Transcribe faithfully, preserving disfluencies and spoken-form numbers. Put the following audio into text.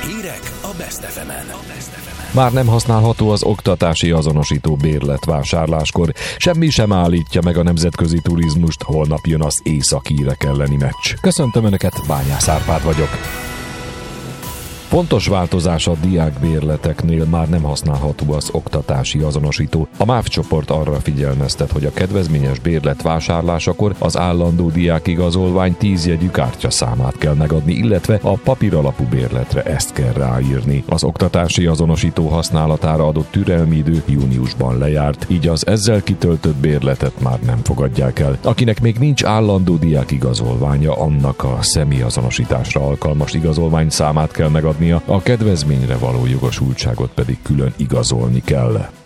Hírek a Best ef emen. Már nem használható az oktatási azonosító bérletvásárláskor. Semmi sem állítja meg a nemzetközi turizmust, holnap jön az északírek elleni meccs. Köszöntöm Önöket, Bányász Árpád vagyok. Fontos változás a diákbérleteknél, már nem használható az oktatási azonosító. A MÁV csoport arra figyelmeztet, hogy a kedvezményes bérlet vásárlásakor az állandó diákigazolvány tíz jegyű kártyaszámát kell megadni, illetve a papíralapú bérletre ezt kell ráírni. Az oktatási azonosító használatára adott türelmi idő júniusban lejárt, így az ezzel kitöltött bérletet már nem fogadják el. Akinek még nincs állandó diákigazolványa, annak a személyazonosításra alkalmas igazolvány számát kell megadni, a kedvezményre való jogosultságot pedig külön igazolni kell.